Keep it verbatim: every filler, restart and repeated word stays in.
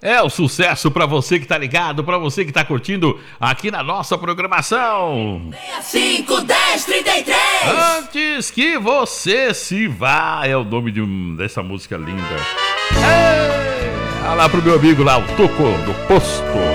É o sucesso pra você que tá ligado, pra você que tá curtindo aqui na nossa programação. cinco, dez, trinta e três. Antes que você se vá, é o nome de um, dessa música linda. Ei, olha lá pro meu amigo lá, o Toco do Posto.